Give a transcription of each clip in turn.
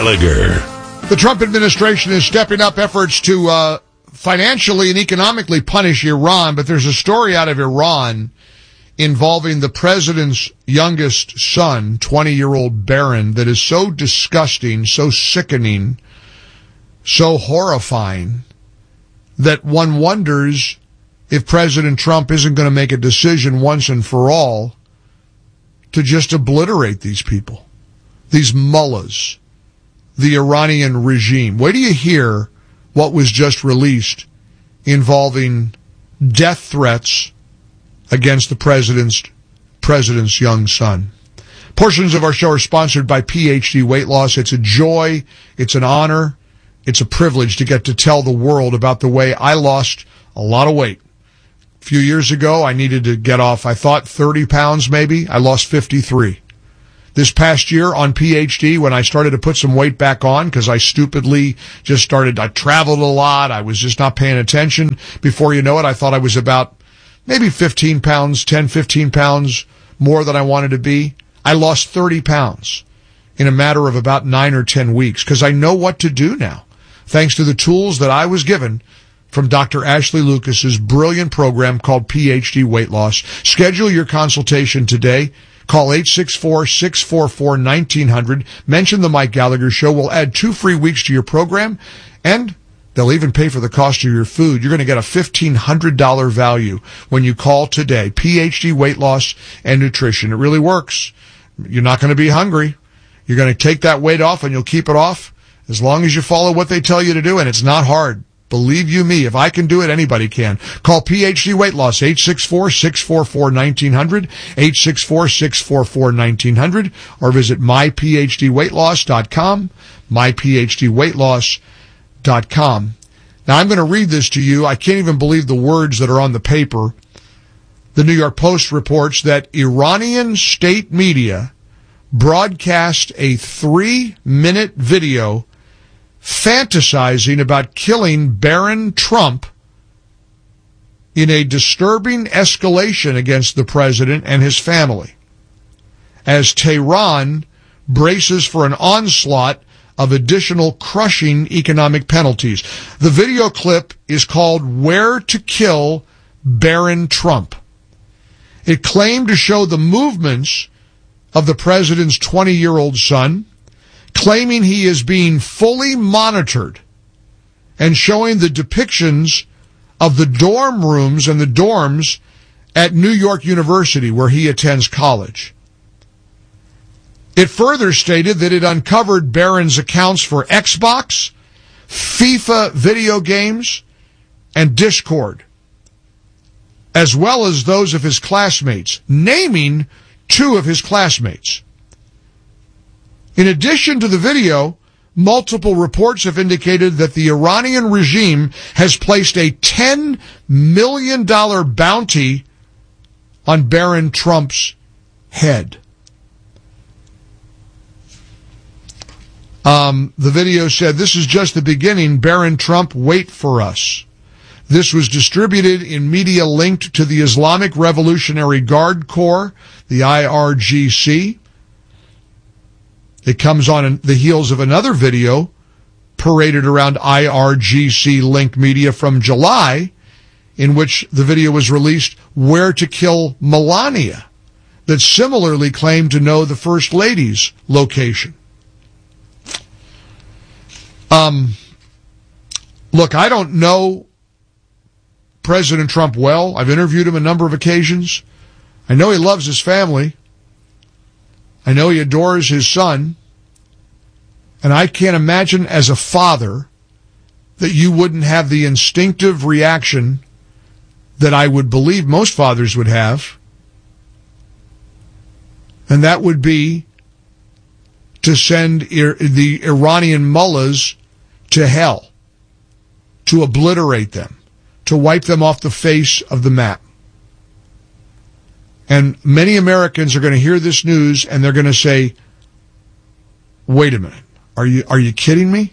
Gallagher. The Trump administration is stepping up efforts to financially and economically punish Iran, but there's a story out of Iran involving the president's youngest son, 20-year-old Barron, that is so disgusting, so sickening, so horrifying, that one wonders if President Trump isn't going to make a decision once and for all to just obliterate these people, these mullahs, the Iranian regime. Wait till you hear what was just released involving death threats against the president's young son. Portions of our show are sponsored by PhD Weight Loss. It's a joy, it's an honor, it's a privilege to get to tell the world about the way I lost a lot of weight. A few years ago, I needed to get off, I thought 30 pounds maybe. I lost 53. This past year on PhD, when I started to put some weight back on, because I stupidly I traveled a lot, I was just not paying attention. Before you know it, I thought I was about maybe 15 pounds more than I wanted to be. I lost 30 pounds in a matter of about 9 or 10 weeks, because I know what to do now, thanks to the tools that I was given from Dr. Ashley Lucas's brilliant program called PhD Weight Loss. Schedule your consultation today. Call 864-644-1900. Mention the Mike Gallagher Show. We'll add 2 free weeks to your program, and they'll even pay for the cost of your food. You're going to get a $1,500 value when you call today. PhD Weight Loss and Nutrition. It really works. You're not going to be hungry. You're going to take that weight off, and you'll keep it off as long as you follow what they tell you to do, and it's not hard. Believe you me, if I can do it, anybody can. Call PhD Weight Loss, 864-644-1900, 864-644-1900, or visit myphdweightloss.com, myphdweightloss.com. Now, I'm going to read this to you. I can't even believe the words that are on the paper. The New York Post reports that Iranian state media broadcast a 3-minute video fantasizing about killing Barron Trump in a disturbing escalation against the president and his family, as Tehran braces for an onslaught of additional crushing economic penalties. The video clip is called Where to Kill Barron Trump. It claimed to show the movements of the president's 20-year-old son, claiming he is being fully monitored, and showing the depictions of the dorm rooms and the dorms at New York University, where he attends college. It further stated that it uncovered Barron's accounts for Xbox, FIFA video games, and Discord, as well as those of his classmates, naming 2 of his classmates. In addition to the video, multiple reports have indicated that the Iranian regime has placed a $10 million bounty on Barron Trump's head. The video said, "This is just the beginning. Barron Trump, wait for us." This was distributed in media linked to the Islamic Revolutionary Guard Corps, the IRGC. It comes on the heels of another video paraded around IRGC Link Media from July, in which the video was released, Where to Kill Melania, that similarly claimed to know the First Lady's location. Look, I don't know President Trump well. I've interviewed him a number of occasions. I know he loves his family. I know he adores his son, and I can't imagine as a father that you wouldn't have the instinctive reaction that I would believe most fathers would have, and that would be to send the Iranian mullahs to hell, to obliterate them, to wipe them off the face of the map. And many Americans are going to hear this news and they're going to say, wait a minute, are you kidding me?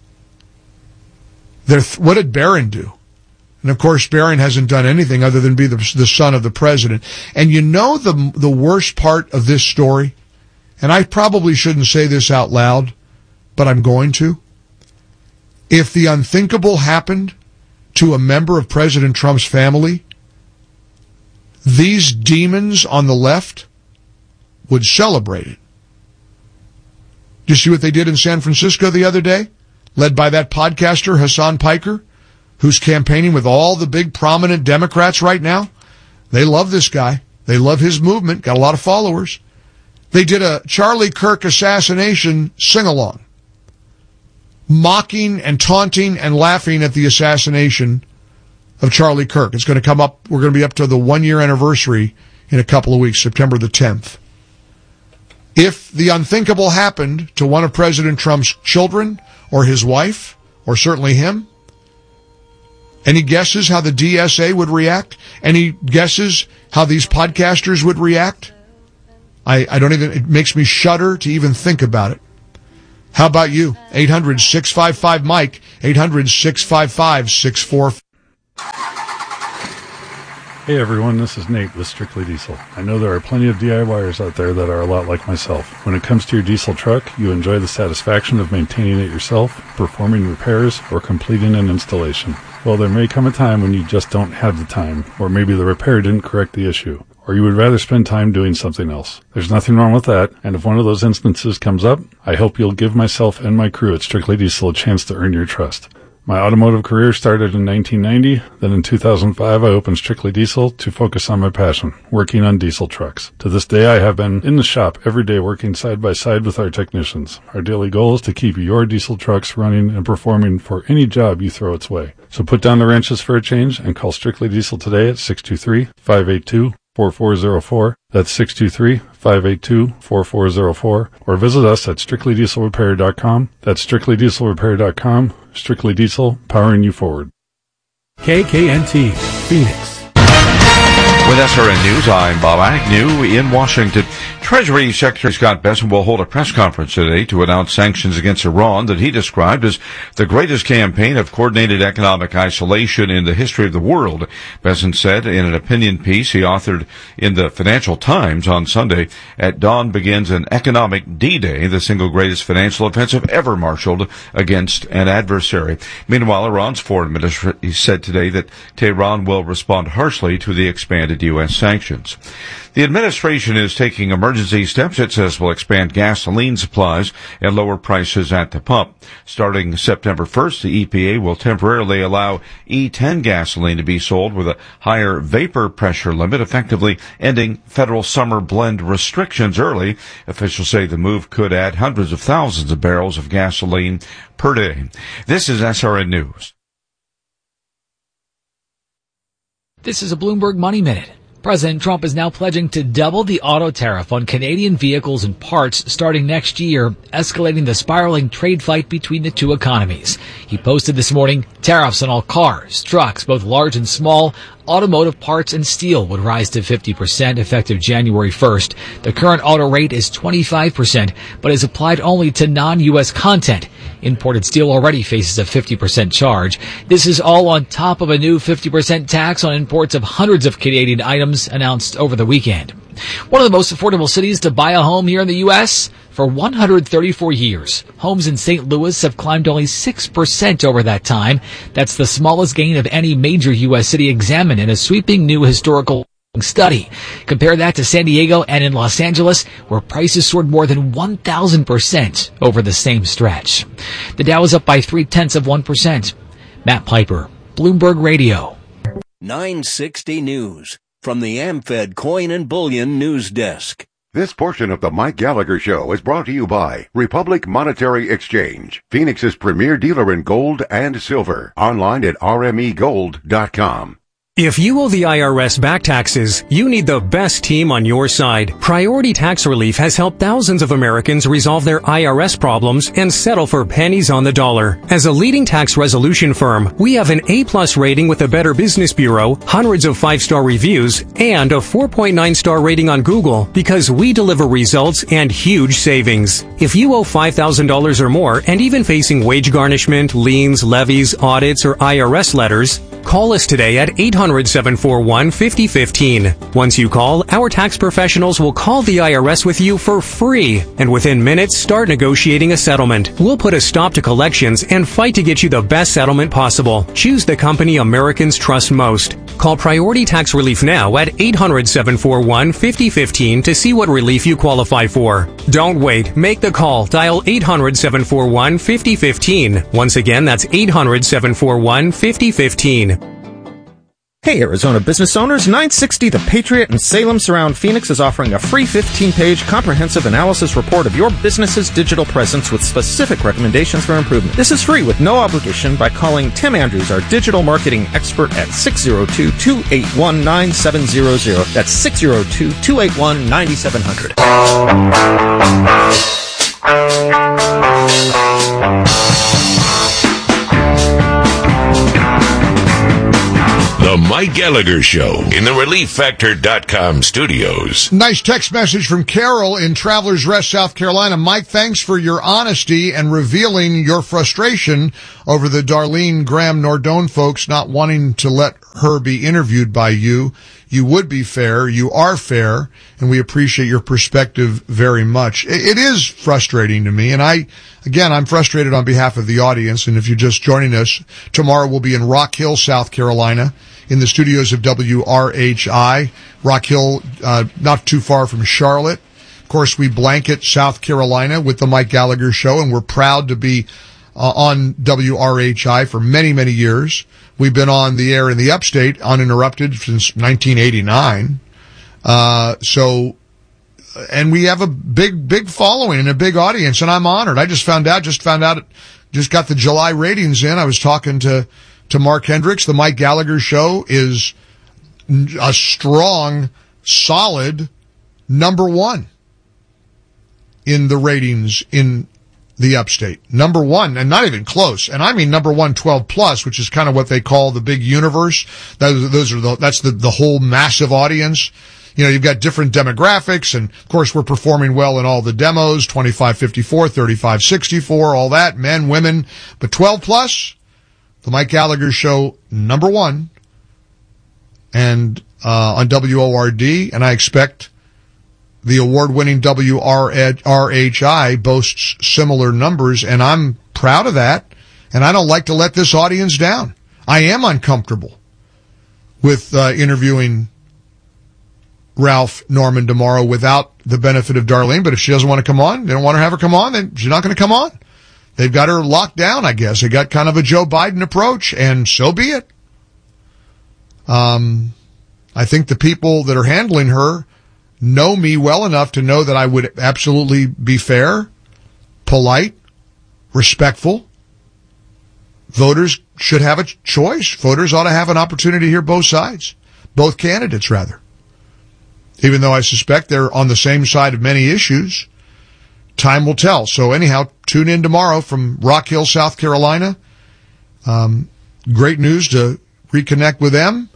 What did Barron do? And of course, Barron hasn't done anything other than be the son of the president. And you know the worst part of this story, and I probably shouldn't say this out loud, but I'm going to. If the unthinkable happened to a member of President Trump's family, these demons on the left would celebrate it. Did you see what they did in San Francisco the other day? Led by that podcaster, Hassan Piker, who's campaigning with all the big prominent Democrats right now. They love this guy. They love his movement. Got a lot of followers. They did a Charlie Kirk assassination sing-along, mocking and taunting and laughing at the assassination of Charlie Kirk. It's going to come up, we're going to be up to the 1-year anniversary in a couple of weeks, September the 10th. If the unthinkable happened to one of President Trump's children or his wife, or certainly him, any guesses how the DSA would react? Any guesses how these podcasters would react? I don't even, it makes me shudder to even think about it. How about you? 800-655-MIKE, 800-655-64. Hey everyone, this is Nate with Strictly Diesel. I know there are plenty of DIYers out there that are a lot like myself. When it comes to your diesel truck, you enjoy the satisfaction of maintaining it yourself, performing repairs, or completing an installation. Well, there may come a time when you just don't have the time, or maybe the repair didn't correct the issue, or you would rather spend time doing something else. There's nothing wrong with that, and if one of those instances comes up, I hope you'll give myself and my crew at Strictly Diesel a chance to earn your trust. My automotive career started in 1990. Then in 2005, I opened Strictly Diesel to focus on my passion, working on diesel trucks. To this day, I have been in the shop every day working side by side with our technicians. Our daily goal is to keep your diesel trucks running and performing for any job you throw its way. So put down the wrenches for a change and call Strictly Diesel today at 623-582-4404. That's 623-582-4404. Or visit us at strictlydieselrepair.com. That's strictlydieselrepair.com. Strictly Diesel, powering you forward. KKNT, Phoenix. With SRN News, I'm Bob Agnew in Washington. Treasury Secretary Scott Bessent will hold a press conference today to announce sanctions against Iran that he described as the greatest campaign of coordinated economic isolation in the history of the world. Bessent said in an opinion piece he authored in the Financial Times on Sunday, "At dawn begins an economic D-Day, the single greatest financial offensive ever marshaled against an adversary." Meanwhile, Iran's foreign minister said today that Tehran will respond harshly to the expanded U.S. sanctions. The administration is taking emergency steps it says will expand gasoline supplies and lower prices at the pump. Starting September 1st, the EPA will temporarily allow E10 gasoline to be sold with a higher vapor pressure limit, effectively ending federal summer blend restrictions early. Officials say the move could add hundreds of thousands of barrels of gasoline per day. This is SRN News. This is a Bloomberg Money Minute. President Trump is now pledging to double the auto tariff on Canadian vehicles and parts starting next year, escalating the spiraling trade fight between the two economies. He posted this morning tariffs on all cars, trucks, both large and small, automotive parts and steel would rise to 50% effective January 1st. The current auto rate is 25%, but is applied only to non-U.S. content. Imported steel already faces a 50% charge. This is all on top of a new 50% tax on imports of hundreds of Canadian items announced over the weekend. One of the most affordable cities to buy a home here in the U.S. For 134 years, homes in St. Louis have climbed only 6% over that time. That's the smallest gain of any major U.S. city examined in a sweeping new historical study. Compare that to San Diego and in Los Angeles, where prices soared more than 1,000% over the same stretch. The Dow is up by 0.3%. Matt Piper, Bloomberg Radio. 960 News from the AmFed Coin and Bullion News Desk. This portion of the Mike Gallagher Show is brought to you by Republic Monetary Exchange, Phoenix's premier dealer in gold and silver. Online at rmegold.com. If you owe the IRS back taxes, you need the best team on your side. Priority Tax Relief has helped thousands of Americans resolve their IRS problems and settle for pennies on the dollar. As a leading tax resolution firm, we have an A+ rating with the Better Business Bureau, hundreds of 5-star reviews, and a 4.9-star rating on Google because we deliver results and huge savings. If you owe $5,000 or more and even facing wage garnishment, liens, levies, audits, or IRS letters, Call us today at 800-741-5015. Once you call, our tax professionals will call the IRS with you for free, and within minutes, start negotiating a settlement. We'll put a stop to collections and fight to get you the best settlement possible. Choose the company Americans trust most. Call Priority Tax Relief now at 800-741-5015 to see what relief you qualify for. Don't wait. Make the call. Dial 800-741-5015. Once again, that's 800-741-5015. Hey, Arizona business owners, 960 The Patriot in Salem Surround Phoenix is offering a free 15-page comprehensive analysis report of your business's digital presence with specific recommendations for improvement. This is free with no obligation by calling Tim Andrews, our digital marketing expert, at 602-281-9700. That's 602-281-9700. The Mike Gallagher Show in the ReliefFactor.com studios. Nice text message from Carol in Travelers Rest, South Carolina. Mike, thanks for your honesty and revealing your frustration over the Darlene Graham Nordone folks not wanting to let her be interviewed by you. You would be fair. You are fair, and we appreciate your perspective very much. It is frustrating to me, and I'm frustrated on behalf of the audience. And if you're just joining us, tomorrow we'll be in Rock Hill, South Carolina, in the studios of WRHI. Rock Hill, not too far from Charlotte. Of course, we blanket South Carolina with the Mike Gallagher Show, and we're proud to be on WRHI for many, many years. We've been on the air in the upstate uninterrupted since 1989. And we have a big following and a big audience, and I'm honored. I just got the July ratings in. I was talking to Mark Hendricks. The Mike Gallagher Show is a strong, solid number one in the ratings in the upstate. Number one, and not even close. And I mean number 1, 12 plus, which is kind of what they call the big universe. That's the whole massive audience. You know, you've got different demographics, and of course we're performing well in all the demos, 25-54, 35-64, all that, men, women. But 12 plus, the Mike Gallagher Show, number one, and on WORD, and I expect the award-winning WRHI boasts similar numbers, and I'm proud of that, and I don't like to let this audience down. I am uncomfortable with interviewing Ralph Norman tomorrow without the benefit of Darlene, but if she doesn't want to come on, they don't want to have her come on, then she's not going to come on. They've got her locked down, I guess. They got kind of a Joe Biden approach, and so be it. I think the people that are handling her know me well enough to know that I would absolutely be fair, polite, respectful. Voters should have a choice. Voters ought to have an opportunity to hear both sides. Both candidates, rather. Even though I suspect they're on the same side of many issues, time will tell. So anyhow, tune in tomorrow from Rock Hill, South Carolina. Great news to reconnect with them.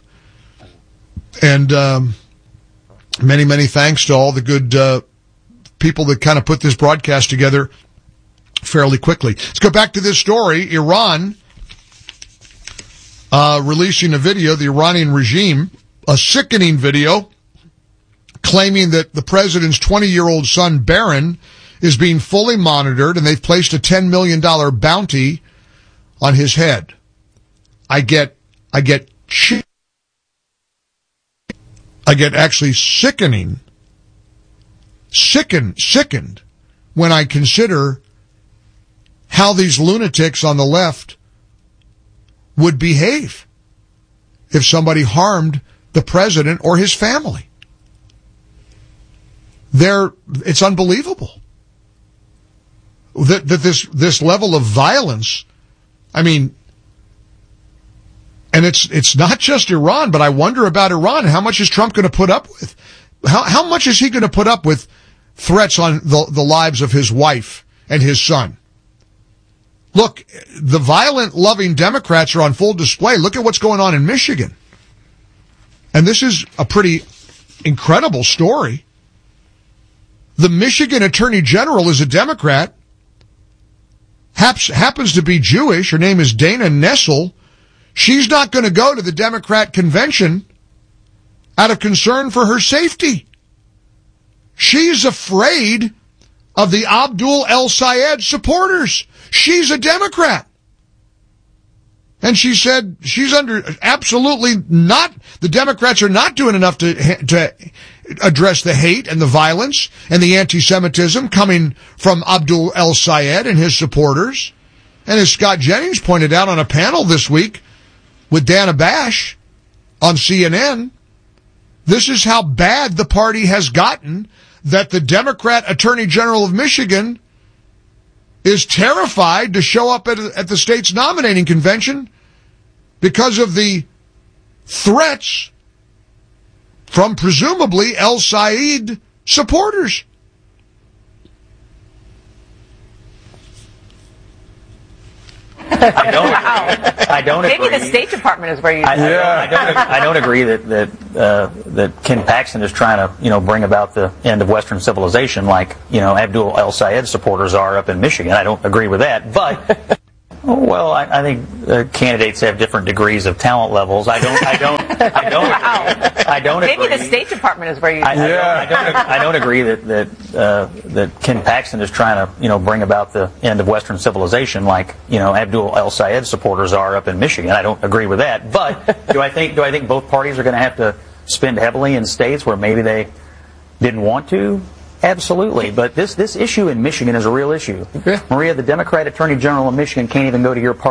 And many, many thanks to all the good people that kind of put this broadcast together fairly quickly. Let's go back to this story. Iran releasing a video, the Iranian regime, a sickening video, claiming that the president's 20-year-old son, Barron, is being fully monitored, and they've placed a $10 million bounty on his head. I get actually sickened when I consider how these lunatics on the left would behave if somebody harmed the president or his family. It's unbelievable that this level of violence, I mean, and it's not just Iran, but I wonder about Iran. How much is Trump going to put up with? How much is he going to put up with threats on the lives of his wife and his son? Look, the violent, loving Democrats are on full display. Look at what's going on in Michigan. And this is a pretty incredible story. The Michigan Attorney General is a Democrat, happens to be Jewish. Her name is Dana Nessel. She's not going to go to the Democrat convention out of concern for her safety. She's afraid of the Abdul El-Sayed supporters. She's a Democrat. And she said she's absolutely not, the Democrats are not doing enough to address the hate and the violence and the anti-Semitism coming from Abdul El-Sayed and his supporters. And as Scott Jennings pointed out on a panel this week with Dana Bash on CNN, this is how bad the party has gotten that the Democrat Attorney General of Michigan is terrified to show up at the state's nominating convention because of the threats from presumably El-Sayed supporters. I don't agree. Maybe the State Department is where you. I don't agree that Ken Paxton is trying to bring about the end of Western civilization like Abdul El-Sayed supporters are up in Michigan. I don't agree with that, but. Well, I think candidates have different degrees of talent levels. I don't agree. Maybe the State Department is where you. I don't agree that Ken Paxton is trying to bring about the end of Western civilization like Abdul El-Sayed supporters are up in Michigan. I don't agree with that. But do I think both parties are going to have to spend heavily in states where maybe they didn't want to? Absolutely, but this issue in Michigan is a real issue. Yeah. Maria, the Democrat Attorney General of Michigan can't even go to your party.